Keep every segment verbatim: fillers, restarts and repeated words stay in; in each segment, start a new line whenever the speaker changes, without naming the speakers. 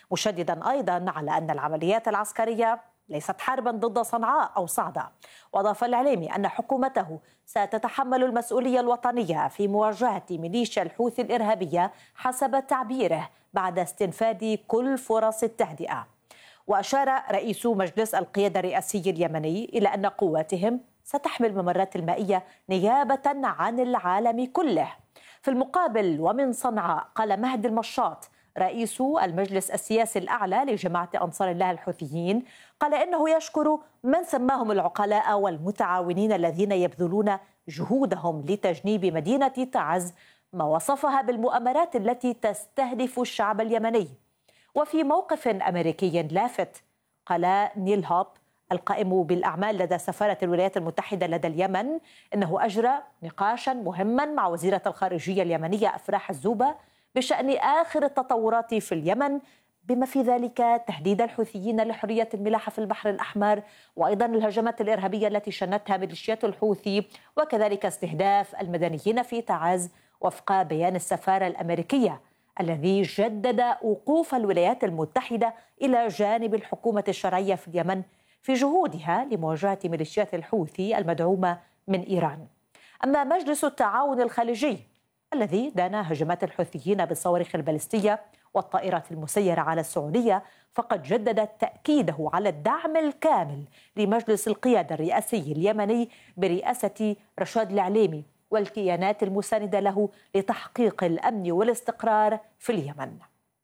مشددا أيضا على أن العمليات العسكرية ليست حربا ضد صنعاء أو صعدة. وأضاف الإعلامي أن حكومته ستتحمل المسؤولية الوطنية في مواجهة ميليشيا الحوثي الإرهابية حسب تعبيره بعد استنفاد كل فرص التهدئة. وأشار رئيس مجلس القيادة الرئاسي اليمني إلى أن قواتهم ستحمي الممرات المائية نيابة عن العالم كله. في المقابل ومن صنعاء قال مهدي المشاط رئيس المجلس السياسي الأعلى لجماعة أنصار الله الحوثيين، قال إنه يشكر من سماهم العقلاء والمتعاونين الذين يبذلون جهودهم لتجنيب مدينة تعز ما وصفها بالمؤامرات التي تستهدف الشعب اليمني. وفي موقف أمريكي لافت قال نيل هوب القائم بالأعمال لدى سفارة الولايات المتحدة لدى اليمن إنه أجرى نقاشا مهما مع وزيرة الخارجية اليمنية أفراح الزوبة بشأن آخر التطورات في اليمن، بما في ذلك تهديد الحوثيين لحرية الملاحة في البحر الأحمر، وأيضا الهجمات الإرهابية التي شنتها ميليشيات الحوثي، وكذلك استهداف المدنيين في تعز وفق بيان السفارة الأمريكية الذي جدد وقوف الولايات المتحدة إلى جانب الحكومة الشرعية في اليمن في جهودها لمواجهة ميليشيات الحوثي المدعومة من إيران. أما مجلس التعاون الخليجي الذي دان هجمات الحوثيين بالصواريخ البالستية والطائرات المسيرة على السعودية، فقد جدد تأكيده على الدعم الكامل لمجلس القيادة الرئاسي اليمني برئاسة رشاد العليمي والكيانات المساندة له لتحقيق الأمن والاستقرار في اليمن.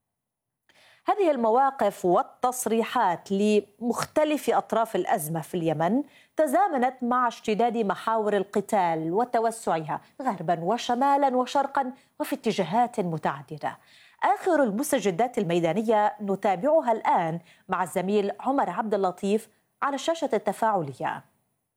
هذه المواقف والتصريحات لمختلف أطراف الأزمة في اليمن تزامنت مع اشتداد محاور القتال وتوسعها غربا وشمالا وشرقا وفي اتجاهات متعددة. آخر المستجدات الميدانية نتابعها الآن مع الزميل عمر عبد اللطيف على الشاشة التفاعلية.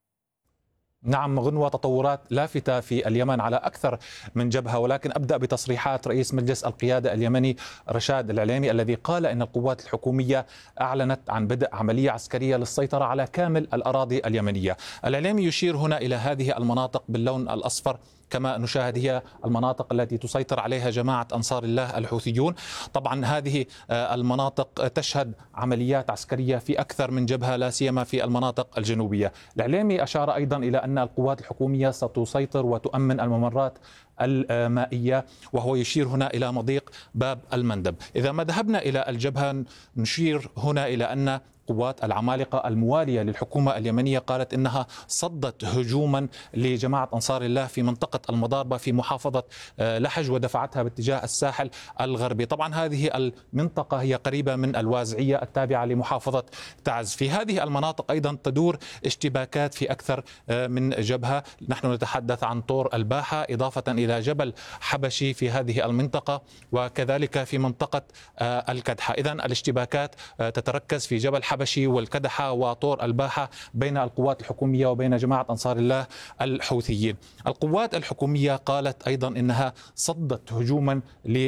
نعم غنوة، تطورات لافتة في اليمن على أكثر من جبهة، ولكن أبدأ بتصريحات رئيس مجلس القيادة اليمني رشاد العليمي الذي قال إن القوات الحكومية أعلنت عن بدء عملية عسكرية للسيطرة على كامل الأراضي اليمنية. العليمي يشير هنا إلى هذه المناطق باللون الأصفر كما نشاهد هي المناطق التي تسيطر عليها جماعة أنصار الله الحوثيون. طبعا هذه المناطق تشهد عمليات عسكرية في أكثر من جبهة، لا سيما في المناطق الجنوبية. العليمي أشار أيضا إلى أن القوات الحكومية ستسيطر وتؤمن الممرات المائية، وهو يشير هنا إلى مضيق باب المندب. إذا ما ذهبنا إلى الجبهة نشير هنا إلى أن قوات العمالقة الموالية للحكومة اليمنية قالت إنها صدت هجوما لجماعة أنصار الله في منطقة المضاربة في محافظة لحج ودفعتها باتجاه الساحل الغربي. طبعا هذه المنطقة هي قريبة من الوازعية التابعة لمحافظة تعز. في هذه المناطق أيضا تدور اشتباكات في أكثر من جبهة. نحن نتحدث عن طور الباحة إضافة إلى جبل حبشي في هذه المنطقة، وكذلك في منطقة الكدحة. إذن الاشتباكات تتركز في جبل حبشي والكدحة وطور الباحة بين القوات الحكومية وبين جماعة أنصار الله الحوثيين. القوات الحكومية قالت أيضا إنها صدت هجوما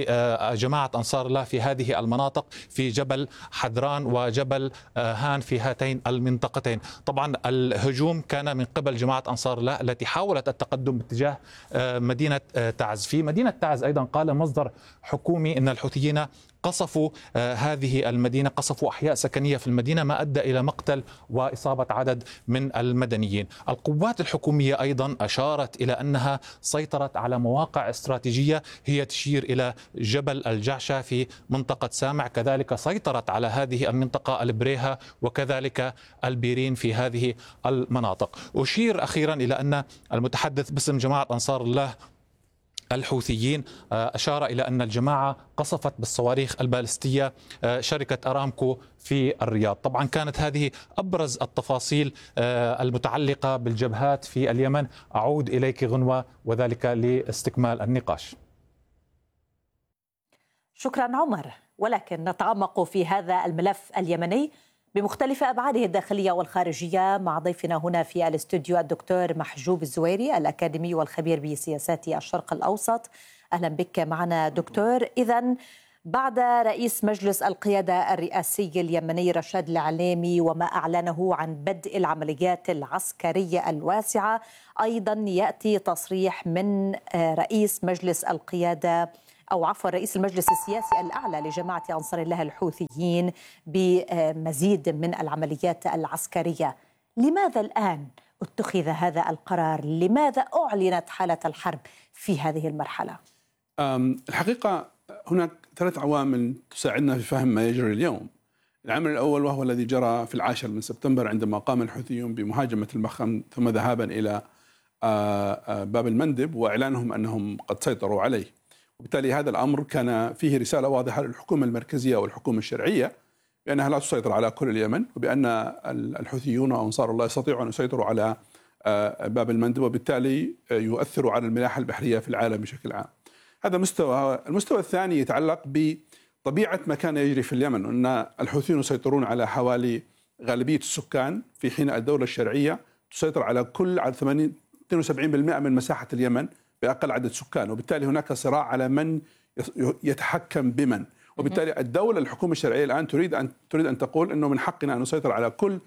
لجماعة أنصار الله في هذه المناطق في جبل حذران وجبل هان في هاتين المنطقتين. طبعا الهجوم كان من قبل جماعة أنصار الله التي حاولت التقدم باتجاه مدينة تعز. في مدينة تعز أيضا قال مصدر حكومي إن الحوثيين قصفوا هذه المدينة، قصفوا أحياء سكنية في المدينة، ما أدى إلى مقتل وإصابة عدد من المدنيين. القوات الحكومية أيضا أشارت إلى أنها سيطرت على مواقع استراتيجية، هي تشير إلى جبل الجعشة في منطقة سامع، كذلك سيطرت على هذه المنطقة البريهة وكذلك البيرين في هذه المناطق. أشير أخيرا إلى أن المتحدث باسم جماعة أنصار الله الحوثيين أشار إلى أن الجماعة قصفت بالصواريخ البالستية شركة أرامكو في الرياض. طبعا كانت هذه أبرز التفاصيل المتعلقة بالجبهات في اليمن. أعود إليك غنوة وذلك لاستكمال النقاش.
شكرا عمر. ولكن نتعمق في هذا الملف اليمني بمختلف أبعاده الداخلية والخارجية مع ضيفنا هنا في الاستوديو الدكتور محجوب الزويري الأكاديمي والخبير بسياسات الشرق الأوسط. أهلا بك معنا دكتور. إذن بعد رئيس مجلس القيادة الرئاسي اليمني رشاد العليمي وما أعلنه عن بدء العمليات العسكرية الواسعة، أيضا يأتي تصريح من رئيس مجلس القيادة أو عفوا رئيس المجلس السياسي الأعلى لجماعة أنصار الله الحوثيين بمزيد من العمليات العسكرية. لماذا الآن اتخذ هذا القرار؟ لماذا أعلنت حالة الحرب في هذه المرحلة؟
الحقيقة هناك ثلاث عوامل تساعدنا في فهم ما يجري اليوم. العامل الأول وهو الذي جرى في العاشر من سبتمبر عندما قام الحوثيون بمهاجمة المخيم ثم ذهابا إلى باب المندب وإعلانهم أنهم قد سيطروا عليه، وبالتالي هذا الأمر كان فيه رسالة واضحة للحكومة المركزية والحكومة الشرعية بأنها لا تسيطر على كل اليمن، وبأن الحوثيون وأنصار الله يستطيعوا أن يسيطروا على باب المندب وبالتالي يؤثروا على الملاحة البحرية في العالم بشكل عام. هذا مستوى. المستوى الثاني يتعلق بطبيعة ما كان يجري في اليمن، أن الحوثيون يسيطرون على حوالي غالبية السكان في حين الدولة الشرعية تسيطر على كل على ثمانين اثنين وسبعين بالمئة من مساحة اليمن بأقل عدد سكان، وبالتالي هناك صراع على من يتحكم بمن، وبالتالي الدولة الحكومة الشرعية الآن تريد أن تريد أن تقول أنه من حقنا أن نسيطر على كل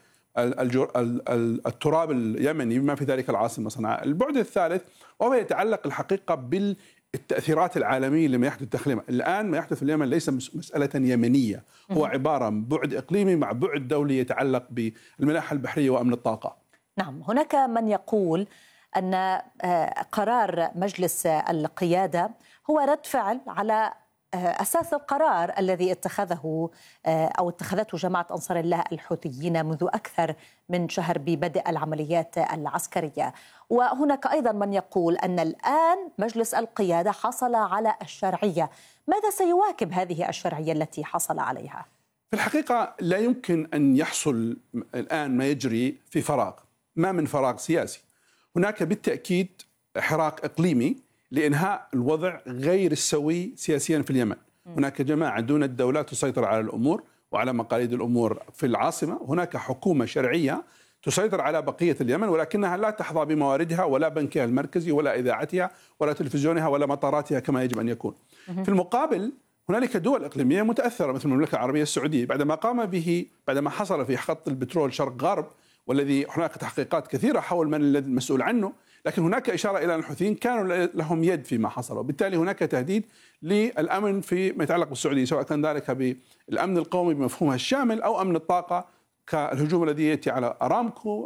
التراب اليمني بما في ذلك العاصمة صنعاء. البعد الثالث وهو يتعلق الحقيقة بالتأثيرات العالمية لما يحدث داخل اليمن. الآن ما يحدث في اليمن ليس مسألة يمنية، هو عبارة عن بعد إقليمي مع بعد دولي يتعلق بالملاحة البحرية وأمن الطاقة.
نعم، هناك من يقول أن قرار مجلس القيادة هو رد فعل على أساس القرار الذي اتخذه أو اتخذته جماعة أنصار الله الحوثيين منذ أكثر من شهر ببدء العمليات العسكرية. وهناك أيضا من يقول أن الآن مجلس القيادة حصل على الشرعية. ماذا سيواكب هذه الشرعية التي حصل عليها؟
في الحقيقة لا يمكن أن يحصل الآن ما يجري في فراغ، ما من فراغ سياسي. هناك بالتأكيد حراك إقليمي لإنهاء الوضع غير السوي سياسيا في اليمن. هناك جماعة دون الدولة تسيطر على الأمور وعلى مقاليد الأمور في العاصمة. هناك حكومة شرعية تسيطر على بقية اليمن ولكنها لا تحظى بمواردها ولا بنكها المركزي ولا إذاعتها ولا تلفزيونها ولا مطاراتها كما يجب أن يكون. في المقابل هنالك دول إقليمية متأثرة مثل المملكة العربية السعودية بعدما قام به بعدما حصل في خط البترول شرق غرب، والذي هناك تحقيقات كثيرة حول من الذي المسؤول عنه، لكن هناك إشارة إلى أن الحوثيين كانوا لهم يد فيما حصل، وبالتالي هناك تهديد للأمن فيما يتعلق بالسعودية، سواء كان ذلك بالأمن القومي بمفهومها الشامل أو أمن الطاقة كالهجوم الذي يأتي على أرامكو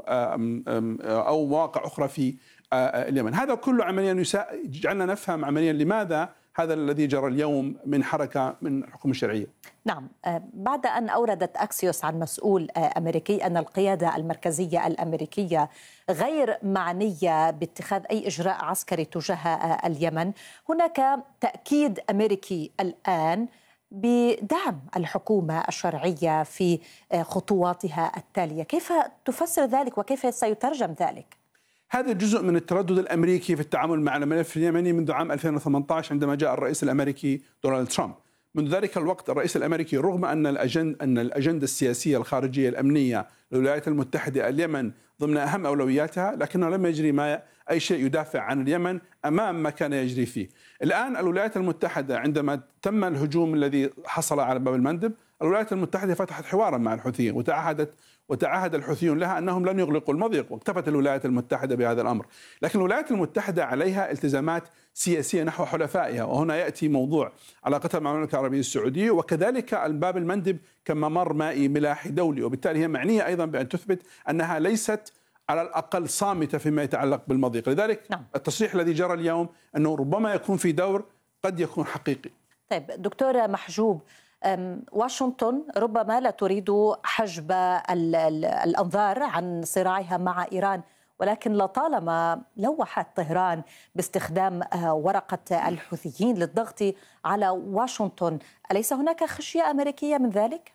أو مواقع أخرى في اليمن. هذا كله عمليا يجعلنا نفهم عمليا لماذا هذا الذي جرى اليوم من حركة من الحكومة الشرعية.
نعم، بعد أن أوردت أكسيوس عن مسؤول أمريكي أن القيادة المركزية الأمريكية غير معنية باتخاذ أي إجراء عسكري تجاه اليمن، هناك تأكيد أمريكي الآن بدعم الحكومة الشرعية في خطواتها التالية. كيف تفسر ذلك وكيف سيترجم ذلك؟
هذا جزء من التردد الأمريكي في التعامل مع الملف اليمني منذ عام ألفين وثمانية عشر عندما جاء الرئيس الأمريكي دونالد ترامب. منذ ذلك الوقت الرئيس الأمريكي رغم أن الأجند أن الأجندة السياسية الخارجية الأمنية للولايات المتحدة اليمن ضمن أهم أولوياتها، لكنه لم يجري ما أي شيء يدافع عن اليمن أمام ما كان يجري فيه. الآن الولايات المتحدة عندما تم الهجوم الذي حصل على باب المندب، الولايات المتحدة فتحت حوارا مع الحوثيين وتعهدت وتعهد الحوثيون لها أنهم لن يغلقوا المضيق، واكتفت الولايات المتحدة بهذا الأمر. لكن الولايات المتحدة عليها التزامات سياسية نحو حلفائها، وهنا يأتي موضوع علاقتها مع المملكة العربية السعودية وكذلك الباب المندب كممر مائي ملاحي دولي، وبالتالي هي معنية أيضا بأن تثبت أنها ليست على الأقل صامتة فيما يتعلق بالمضيق. لذلك نعم. التصريح الذي جرى اليوم أنه ربما يكون في دور قد يكون حقيقي.
طيب دكتور محجوب، واشنطن ربما لا تريد حجب الأنظار عن صراعها مع إيران، ولكن لطالما لوحت طهران باستخدام ورقة الحوثيين للضغط على واشنطن. أليس هناك خشية أمريكية من ذلك؟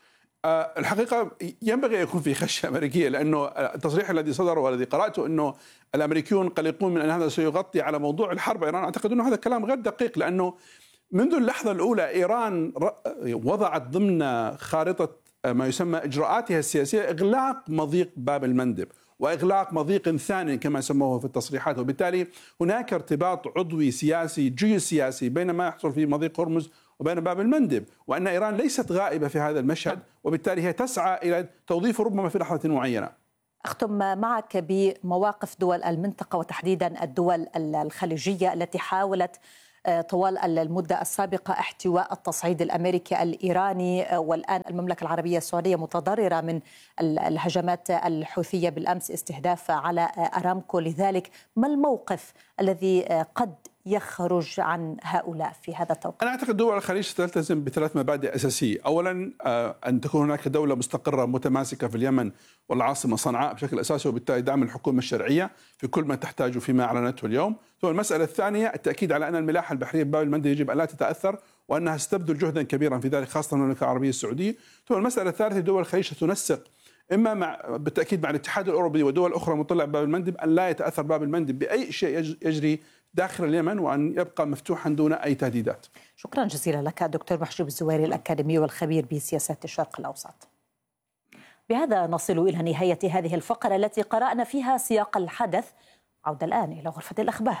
الحقيقة ينبغي أن يكون في خشية أمريكية، لأنه التصريح الذي صدر والذي قرأته أنه الأمريكيون قلقون من أن هذا سيغطي على موضوع الحرب إيران، أعتقد أنه هذا كلام غير دقيق، لأنه منذ اللحظة الأولى إيران وضعت ضمن خارطة ما يسمى إجراءاتها السياسية إغلاق مضيق باب المندب وإغلاق مضيق ثاني كما سموه في التصريحات، وبالتالي هناك ارتباط عضوي سياسي جيوسياسي بين ما يحصل في مضيق هرمز وبين باب المندب، وأن إيران ليست غائبة في هذا المشهد، وبالتالي هي تسعى إلى توظيفه ربما في لحظة معينة.
أختم معك بمواقف دول المنطقة وتحديدا الدول الخليجية التي حاولت طوال المدة السابقة احتواء التصعيد الأمريكي الإيراني، والآن المملكة العربية السعودية متضررة من الهجمات الحوثية بالأمس استهداف على أرامكو. لذلك ما الموقف الذي قد يخرج عن هؤلاء في هذا التوقيت؟
أنا أعتقد دول الخليج ستلتزم بثلاث مبادئ أساسية. أولا أن تكون هناك دولة مستقرة متماسكة في اليمن والعاصمة صنعاء بشكل أساسي، وبالتالي دعم الحكومة الشرعية في كل ما تحتاجه فيما أعلنته اليوم. ثم المسألة الثانية التأكيد على أن الملاحة البحرية بباب المندب يجب أن لا تتأثر، وأنها ستبذل جهدا كبيرا في ذلك خاصة المملكة العربية السعودية. ثم المسألة الثالثة دول الخليج ستنسق إما مع بالتأكيد مع الاتحاد الأوروبي ودول أخرى مطلعة بباب المندب أن لا يتأثر باب المندب بأي شيء يجري داخل اليمن، وأن يبقى مفتوحا دون أي تهديدات.
شكرا جزيلا لك دكتور محجوب الزويري الأكاديمي والخبير بسياسات الشرق الأوسط. بهذا نصل إلى نهاية هذه الفقرة التي قرأنا فيها سياق الحدث. عودة الآن إلى غرفة الأخبار.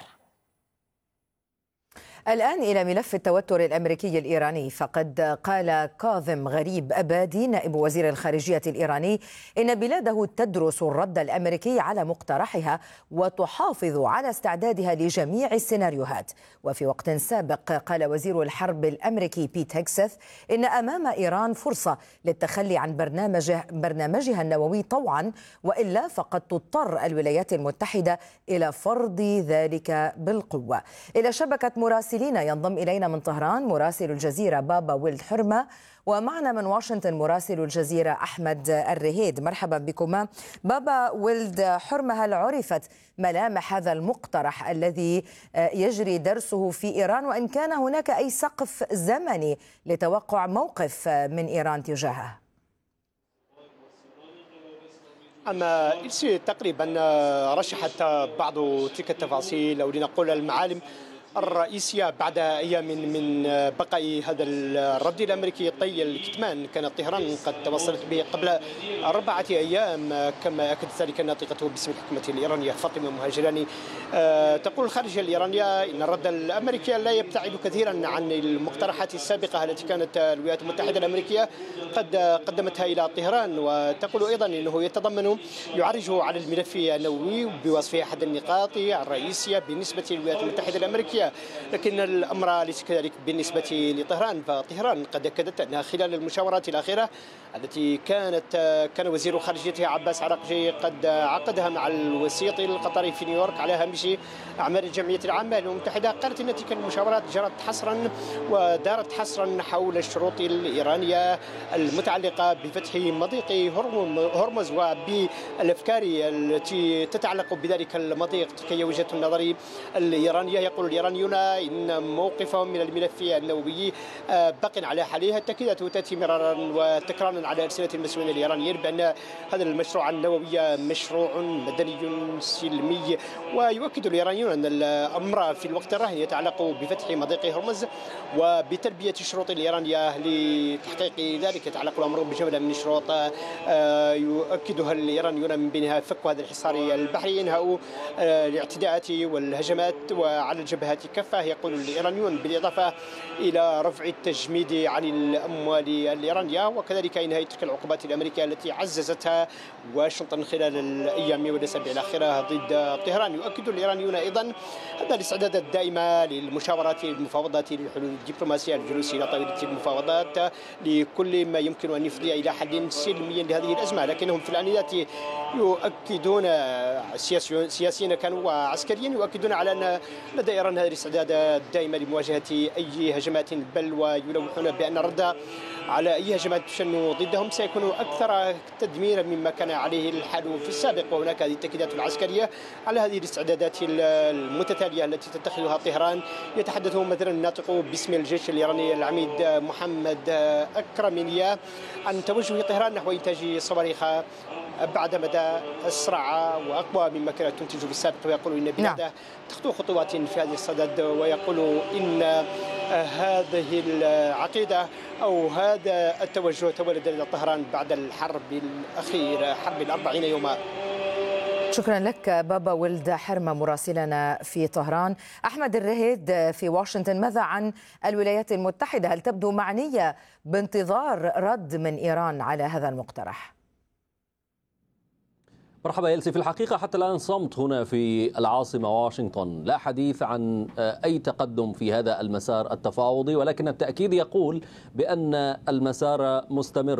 الآن إلى ملف التوتر الأمريكي الإيراني، فقد قال كاظم غريب أبادي نائب وزير الخارجية الإيراني إن بلاده تدرس الرد الأمريكي على مقترحها وتحافظ على استعدادها لجميع السيناريوهات. وفي وقت سابق قال وزير الحرب الأمريكي بيت هيكسث إن أمام إيران فرصة للتخلي عن برنامجه برنامجها النووي طوعا، وإلا فقد تضطر الولايات المتحدة إلى فرض ذلك بالقوة. إلى شبكة مراسلين ينضم إلينا من طهران مراسل الجزيرة بابا ويلد حرمة، ومعنا من واشنطن مراسل الجزيرة أحمد الرهيد. مرحبا بكما. بابا ويلد حرمة، هل عرفت ملامح هذا المقترح الذي يجري درسه في إيران، وإن كان هناك أي سقف زمني لتوقع موقف من إيران تجاهه؟
أما إلسي تقريبا رشحت بعض تلك التفاصيل، أو لنقول المعالم الرئيسية بعد أيام من بقاء هذا الرد الأمريكي طي الكتمان. كانت طهران قد توصلت به قبل أربعة أيام، كما أكد ذلك ناطقته باسم الحكومة الإيرانية فاطمة مهاجراني. تقول الخارجية الإيرانية إن الرد الأمريكي لا يبتعد كثيرا عن المقترحات السابقة التي كانت الولايات المتحدة الأمريكية قد قدمتها إلى طهران، وتقول أيضا أنه يتضمن يعرج على الملف النووي بوصفه أحد النقاط الرئيسية بالنسبة للولايات المتحدة الأمريكية. لكن الأمر ليس كذلك بالنسبة لطهران، فطهران قد أكدت أنها خلال المشاورات الأخيرة التي كانت كان وزير خارجيتها عباس عراقجي قد عقدها مع الوسيط القطري في نيويورك على هامش أعمال الجمعية العامة للأمم المتحدة، قالت أن تلك المشاورات جرت حصرا ودارت حصرا حول الشروط الإيرانية المتعلقة بفتح مضيق هرمز وبالأفكار التي تتعلق بذلك المضيق. تلك هي وجهة النظر الإيرانية. يقول الإيرانيون إن موقفهم من الملف النووي باق على حاله. التأكيدات تأتي مرارا وتكرارا على ألسنة المسؤولين الإيرانيين بأن هذا المشروع النووي مشروع مدني سلمي، ويؤكد الإيرانيون أن الأمر في الوقت الراهن يتعلق بفتح مضيق هرمز وبتلبية الشروط الإيرانية لتحقيق ذلك. يتعلق الأمر بجملة من الشروط يؤكدها الإيرانيون، من بينها فك هذا الحصار البحري، إنهاء الاعتداءات والهجمات وعلى الجبهات كافة. يقول الإيرانيون بالإضافة إلى رفع التجميد عن الأموال الإيرانية، وكذلك إنهاء تلك العقوبات الأمريكية التي عززتها واشنطن خلال الأيام والأسابيع الأخيرة ضد طهران. يؤكد الإيرانيون أيضا أن الاستعداد الدائم للمشاورات المفاوضات للحلول الدبلوماسية، الجلوس إلى طاولة المفاوضات لكل ما يمكن أن يفضي إلى حل سلمي لهذه الأزمة. لكنهم في الآنيات يؤكدون سياسيين كانوا وعسكريين يؤكدون على أن لدى إيران هذا الاستعداد الدائم لمواجهة أي هجمات، بل ويلوحون بأن الرد على أي هجمات تشن ضدهم سيكون أكثر تدميرا مما كان عليه الحال في السابق. وهناك هذه التأكيدات العسكرية على هذه الاستعدادات المتتالية التي تتخذها طهران. يتحدث مثلا الناطق باسم الجيش الإيراني العميد محمد أكرمينيا عن توجه طهران نحو إنتاج صواريخ أبعد مدى أسرع وأقوى مما كانت تنتج في السابق، ويقول إن بلاده تخطو خطوات في هذه الصدد، ويقول إن هذه العقيدة أو هذا التوجه تولد إلى طهران بعد الحرب الأخيرة، حرب الأربعين يوما.
شكرا لك بابا ولد حرمة مراسلنا في طهران. أحمد الرهيد في واشنطن، ماذا عن الولايات المتحدة؟ هل تبدو معنية بانتظار رد من إيران على هذا المقترح؟
مرحبا يلسي. في الحقيقة حتى الآن صمت هنا في العاصمة واشنطن، لا حديث عن أي تقدم في هذا المسار التفاوضي، ولكن التأكيد يقول بأن المسار مستمر.